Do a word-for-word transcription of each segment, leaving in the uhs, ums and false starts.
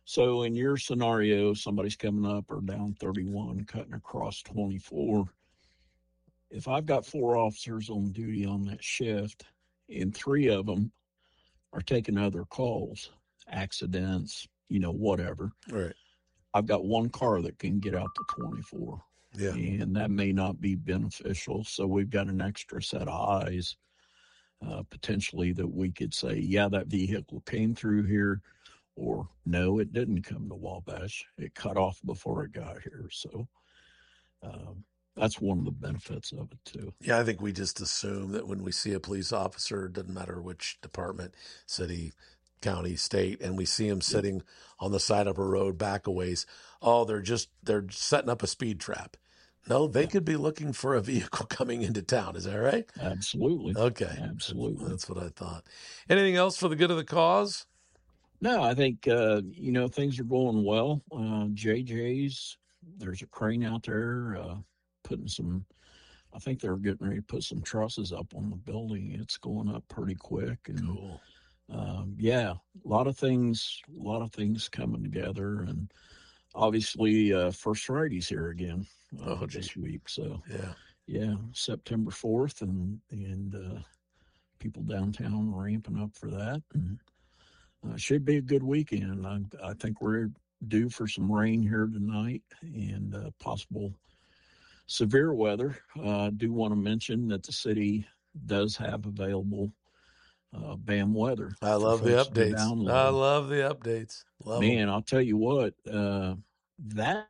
So in your scenario, somebody's coming up or down thirty-one, cutting across twenty-four. If I've got four officers on duty on that shift and three of them are taking other calls, accidents, you know, whatever. Right. I've got one car that can get out to twenty-four. Yeah. And that may not be beneficial. So we've got an extra set of eyes, uh, potentially, that we could say, yeah, that vehicle came through here, or no, it didn't come to Wabash. It cut off before it got here. So um, that's one of the benefits of it, too. Yeah, I think we just assume that when we see a police officer, it doesn't matter which department, city, county, state, and we see them sitting yep. on the side of a road back a ways, oh, they're just, they're setting up a speed trap. No, they yeah. could be looking for a vehicle coming into town. Is that right? Absolutely. Okay. Absolutely. That's what I thought. Anything else for the good of the cause? No, I think, uh, you know, things are going well. Uh, J J's, there's a crane out there uh, putting some, I think they're getting ready to put some trusses up on the building. It's going up pretty quick. And, cool. Um, yeah, a lot of things, a lot of things coming together. And obviously, uh, First Friday's here again uh, oh, this week. So, yeah, yeah, September fourth, and and uh, people downtown ramping up for that. And uh, should be a good weekend. I, I think we're due for some rain here tonight and uh, possible severe weather. I uh, do want to mention that the city does have available uh, BAM weather. I love the updates. I love the updates. Love Man, them. I'll tell you what, uh, that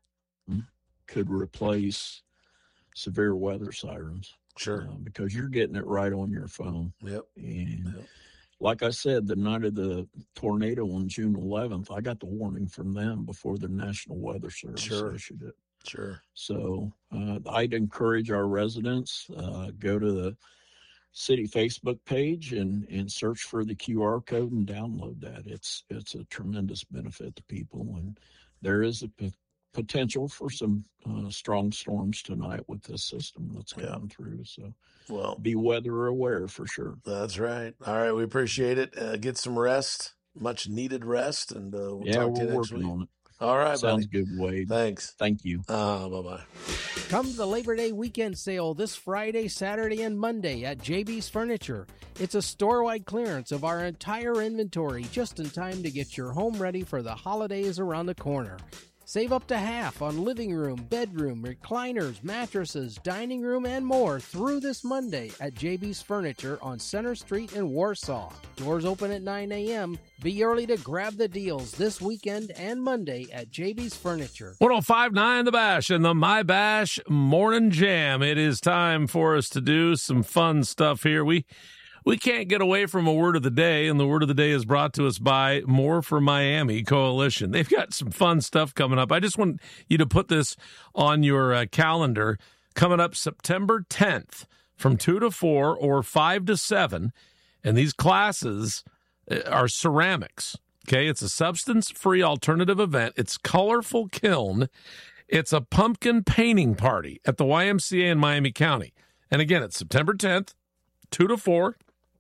could replace severe weather sirens. Sure. Uh, because you're getting it right on your phone. Yep. And yep. like I said, the night of the tornado on June eleventh, I got the warning from them before the National Weather Service sure. issued it. Sure. So uh, I'd encourage our residents, uh, go to the city Facebook page and, and search for the Q R code and download that. It's it's a tremendous benefit to people. And there is a p- potential for some uh, strong storms tonight with this system that's coming yeah. through. So well, be weather aware for sure. That's right. All right. We appreciate it. Uh, get some rest, much needed rest. And uh, we'll yeah, talk to you we're next working week. on it. All right, Sounds buddy. good, Wade. Thanks. Thank you. Uh, bye-bye. Come to the Labor Day weekend sale this Friday, Saturday, and Monday at J B's Furniture. It's a store-wide clearance of our entire inventory just in time to get your home ready for the holidays around the corner. Save up to half on living room, bedroom, recliners, mattresses, dining room, and more through this Monday at J B's Furniture on Center Street in Warsaw. Doors open at nine a.m. Be early to grab the deals this weekend and Monday at J B's Furniture. one oh five point nine The Bash and the My Bash Morning Jam. It is time for us to do some fun stuff here. We We can't get away from a word of the day, and the word of the day is brought to us by More for Miami Coalition. They've got some fun stuff coming up. I just want you to put this on your uh, calendar. Coming up September tenth from two to four or five to seven, and these classes are ceramics. Okay, it's a substance-free alternative event. It's Colorful Kiln. It's a pumpkin painting party at the Y M C A in Miami County. And again, it's September tenth, two to four.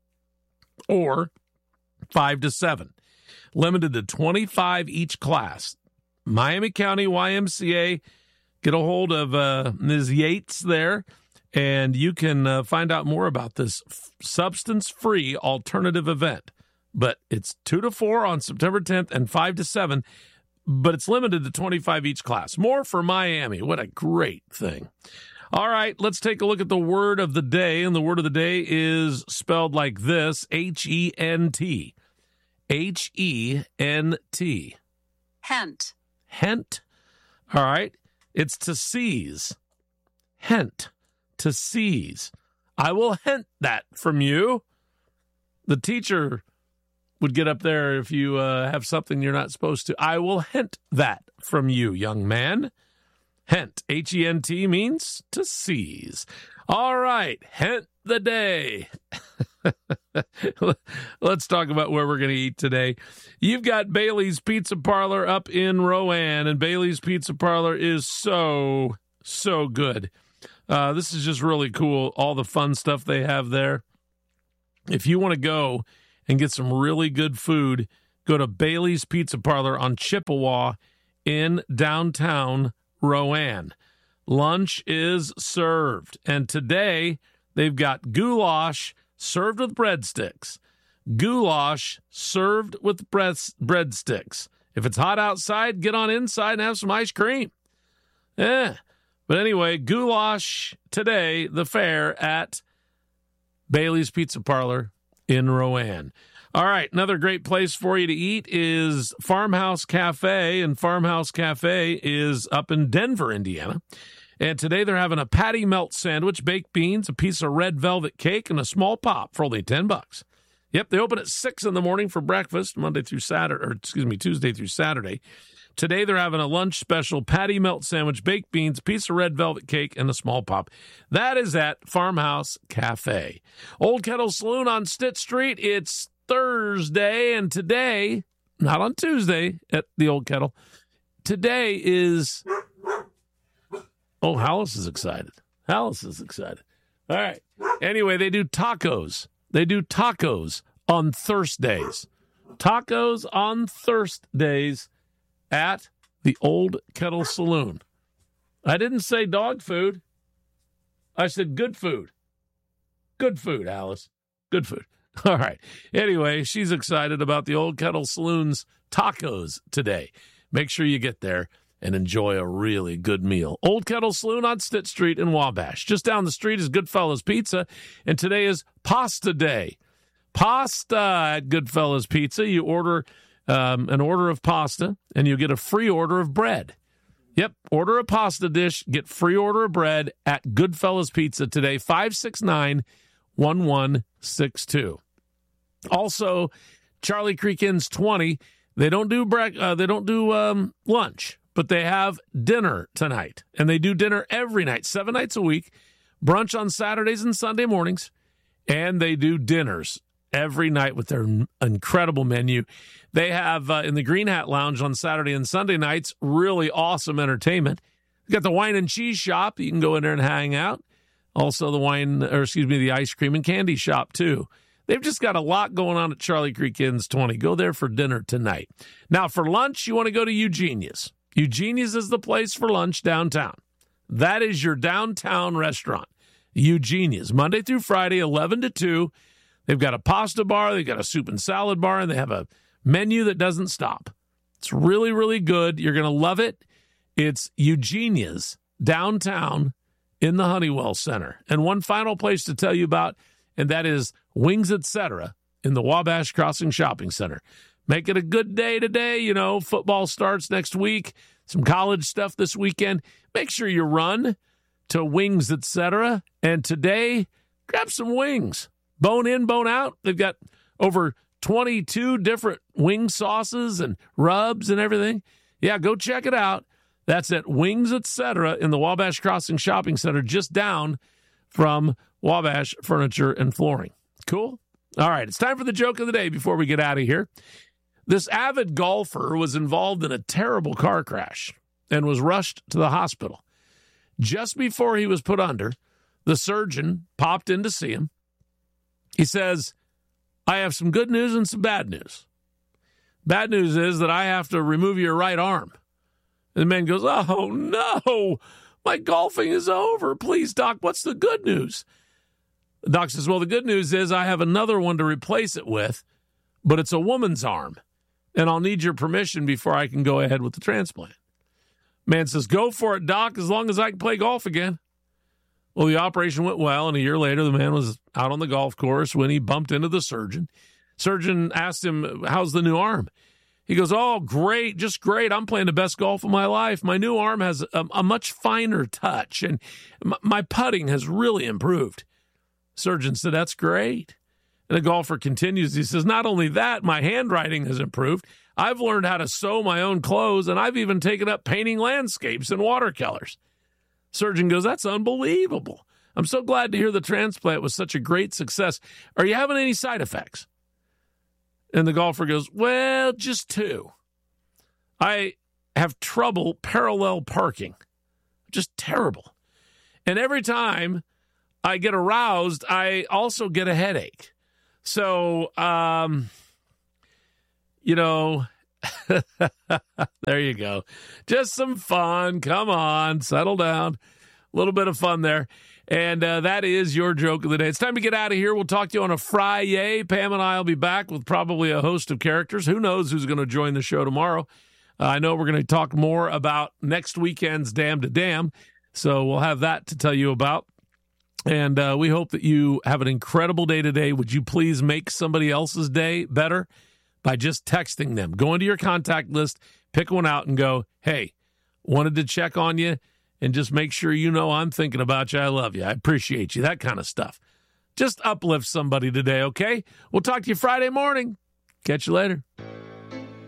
Or five to seven. Limited to twenty-five each class. Miami County Y M C A, get a hold of uh, Miz Yates there, and you can uh, find out more about this f- substance-free alternative event. But it's two to four on September tenth and five to seven, but it's limited to twenty-five each class. More for Miami. What a great thing. All right, let's take a look at the word of the day, and the word of the day is spelled like this, H E N T. H E N T. Hent. Hent. All right, it's to seize. Hent. To seize. I will hent that from you. The teacher would get up there if you uh, have something you're not supposed to. I will hent that from you, young man. Hent, H E N T, means to seize. All right, hent the day. Let's talk about where we're going to eat today. You've got Bailey's Pizza Parlor up in Rowan, and Bailey's Pizza Parlor is so, so good. Uh, this is just really cool, all the fun stuff they have there. If you want to go and get some really good food, go to Bailey's Pizza Parlor on Chippewa in downtown Rowan. Lunch is served. And today they've got goulash served with breadsticks. Goulash served with bread, breadsticks. If it's hot outside, get on inside and have some ice cream. Yeah. But anyway, goulash today, the fair at Bailey's Pizza Parlor in Rowan. All right, another great place for you to eat is Farmhouse Cafe, and Farmhouse Cafe is up in Denver, Indiana. And today they're having a patty melt sandwich, baked beans, a piece of red velvet cake, and a small pop for only ten bucks. Yep, they open at six in the morning for breakfast, Monday through Saturday, or excuse me, Tuesday through Saturday. Today they're having a lunch special, patty melt sandwich, baked beans, piece of red velvet cake, and a small pop. That is at Farmhouse Cafe. Old Kettle Saloon on Stitt Street. It's Thursday, and today, not on Tuesday at the Old Kettle, today is, oh, Hallis is excited. Hallis is excited. All right. Anyway, they do tacos. They do tacos on Thursdays. Tacos on Thursdays at the Old Kettle Saloon. I didn't say dog food. I said good food. Good food, Alice. Good food. All right. Anyway, she's excited about the Old Kettle Saloon's tacos today. Make sure you get there and enjoy a really good meal. Old Kettle Saloon on Stitt Street in Wabash. Just down the street is Goodfellas Pizza, and today is Pasta Day. Pasta at Goodfellas Pizza. You order um, an order of pasta, and you get a free order of bread. Yep, order a pasta dish, get free order of bread at Goodfellas Pizza today, five six nine, one one six two. Also, Charlie Creek Inn's twenty. They don't do bre- uh, they don't do um, lunch, but they have dinner tonight, and they do dinner every night, seven nights a week. Brunch on Saturdays and Sunday mornings, and they do dinners every night with their incredible menu. They have uh, in the Green Hat Lounge on Saturday and Sunday nights really awesome entertainment. You got the wine and cheese shop; you can go in there and hang out. Also, the wine, or excuse me, the ice cream and candy shop too. They've just got a lot going on at Charlie Creek Inn's twenty. Go there for dinner tonight. Now, for lunch, you want to go to Eugenia's. Eugenia's is the place for lunch downtown. That is your downtown restaurant. Eugenia's, Monday through Friday, eleven to two. They've got a pasta bar, they've got a soup and salad bar, and they have a menu that doesn't stop. It's really, really good. You're going to love it. It's Eugenia's downtown in the Honeywell Center. And one final place to tell you about, and that is Wings Etc. in the Wabash Crossing Shopping Center. Make it a good day today. You know, football starts next week. Some college stuff this weekend. Make sure you run to Wings Etc. And today, grab some wings. Bone in, bone out. They've got over twenty-two different wing sauces and rubs and everything. Yeah, go check it out. That's at Wings Etc. in the Wabash Crossing Shopping Center, just down from Wabash Furniture and Flooring. Cool? All right, it's time for the joke of the day before we get out of here. This avid golfer was involved in a terrible car crash and was rushed to the hospital. Just before he was put under, the surgeon popped in to see him. He says, I have some good news and some bad news. Bad news is that I have to remove your right arm. And the man goes, oh, no, my golfing is over. Please, doc, what's the good news? The doc says, well, the good news is I have another one to replace it with, but it's a woman's arm, and I'll need your permission before I can go ahead with the transplant. Man says, go for it, doc, as long as I can play golf again. Well, the operation went well, and a year later, the man was out on the golf course when he bumped into the surgeon. Surgeon asked him, how's the new arm? He goes, oh, great, just great. I'm playing the best golf of my life. My new arm has a, a much finer touch, and m- my putting has really improved. Surgeon said, that's great. And the golfer continues. He says, not only that, my handwriting has improved. I've learned how to sew my own clothes, and I've even taken up painting landscapes and watercolors. Surgeon goes, that's unbelievable. I'm so glad to hear the transplant was such a great success. Are you having any side effects? And the golfer goes, well, just two. I have trouble parallel parking. Just terrible. And every time I get aroused, I also get a headache. So, um, you know, there you go. Just some fun. Come on, settle down. A little bit of fun there. And uh, that is your joke of the day. It's time to get out of here. We'll talk to you on a Friday. Pam and I will be back with probably a host of characters. Who knows who's going to join the show tomorrow? Uh, I know we're going to talk more about next weekend's Dam to Dam. So we'll have that to tell you about. And uh, we hope that you have an incredible day today. Would you please make somebody else's day better by just texting them? Go into your contact list, pick one out, and go, hey, wanted to check on you and just make sure you know I'm thinking about you. I love you. I appreciate you. That kind of stuff. Just uplift somebody today, okay? We'll talk to you Friday morning. Catch you later.